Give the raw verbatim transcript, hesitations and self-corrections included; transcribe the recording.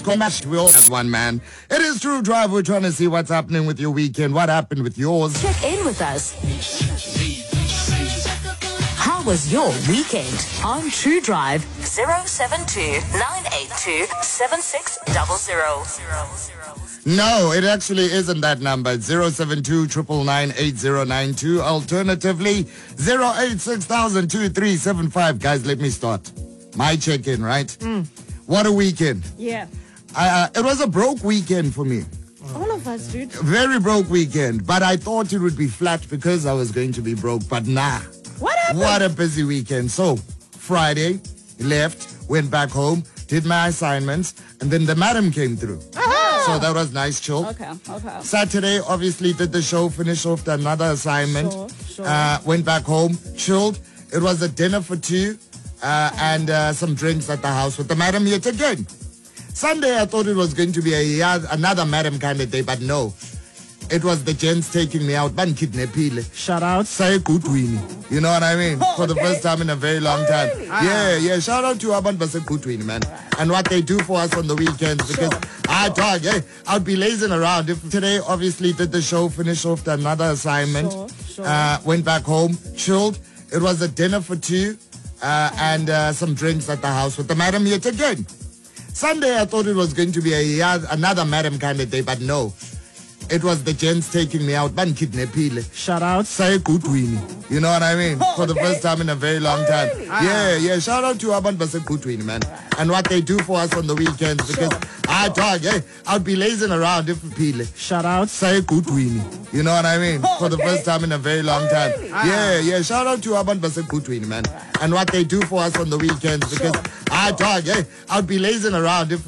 Gosh, we all have one, man. It is True Drive. We're trying to see what's happening with your weekend. What happened with yours? Check in with us. How was your weekend? On True Drive, zero seven two, nine eight two, seven six zero zero. No, it actually isn't that number. zero seven two, nine nine nine, eight zero nine two. Alternatively, zero eight six thousand, two three seven five. Guys, let me start. My check-in, right? Mm. What a weekend. Yeah. Uh, it was a broke weekend for me. All of us, dude. Very broke weekend. But I thought it would be flat because I was going to be broke. But nah. What happened? What a busy weekend. So, Friday, left, went back home, did my assignments, and then the madam came through. Uh-huh. So that was nice, chill. Okay, okay. Saturday, obviously, did the show, finished off another assignment. Sure, sure. Uh, went back home, chilled. It was a dinner for two uh, and uh, some drinks at the house with the madam yet again. Sunday, I thought it was going to be a yeah, another madam kind of day, but no. It was the gents taking me out. Man kidnappile. Shout out. Say good win. You know what I mean? Oh, For the okay. first time in a very long time. really? Yeah, yeah. Shout out to Aban Basa good win, man. And what they do for us on the weekends. Because Sure. I dog, yeah, I'd be lazing around. If today, obviously, did the show, finished off another assignment. Sure, sure. Uh, went back home, chilled. It was a dinner for two uh, and uh, some drinks at the house with the madam yet again. Sunday, I thought it was going to be a yeah, another madam kind of day, but no. It was the gents taking me out. Man kidnappile. Shout out. Say good win. You know what I mean? Oh, For the okay. first time in a very long time. really? Yeah, yeah. Shout out to Aban Basa good win, man. And what they do for us on the weekends. Because I dog, yeah, I'd be lazing around different people. Shout out. Say good win. You know what I mean? For the okay. first time in a very long time. really? Yeah, yeah. Shout out to Aban Basa good win, man. And what they do for us on the weekends. Because I dog, yeah, I'd be lazing around different